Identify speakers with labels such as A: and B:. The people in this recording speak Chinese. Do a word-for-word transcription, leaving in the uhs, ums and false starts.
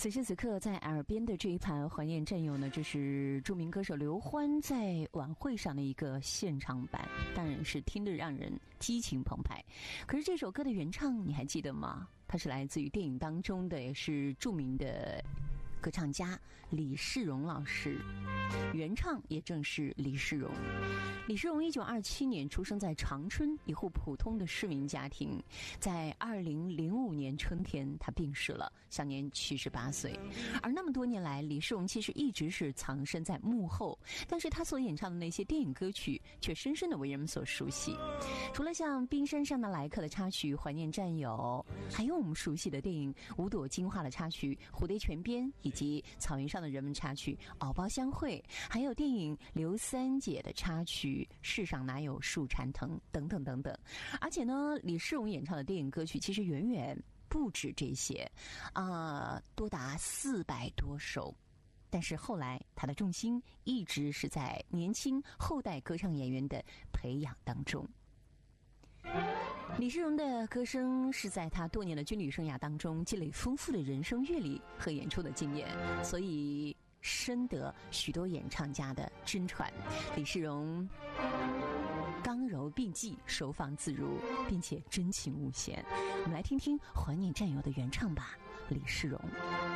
A: 此时此刻在耳边的这一盘怀念战友呢，这是著名歌手刘欢在晚会上的一个现场版，当然是听得让人激情澎湃。可是这首歌的原唱你还记得吗？它是来自于电影当中的，也是著名的歌唱家李世荣老师，原唱也正是李世荣。李世荣一九二七年出生在长春一户普通的市民家庭，在二零零五年春天他病逝了，享年七十八岁。而那么多年来，李世荣其实一直是藏身在幕后，但是他所演唱的那些电影歌曲却深深的为人们所熟悉。除了像《冰山上的来客》的插曲《怀念战友》，还有我们熟悉的电影《五朵金花》的插曲《蝴蝶泉边》，以及《草原上的人们》插曲《藕包相会》，还有电影《刘三姐》的插曲世上哪有树缠藤等等等等。而且呢，李世荣演唱的电影歌曲其实远远不止这些啊、呃，多达四百多首。但是后来他的重心一直是在年轻后代歌唱演员的培养当中。李世荣的歌声是在他多年的军旅生涯当中积累丰富的人生阅历和演出的经验，所以深得许多演唱家的真传。李世荣刚柔并济，收放自如，并且真情无限。我们来听听《怀念战友》的原唱吧，李世荣。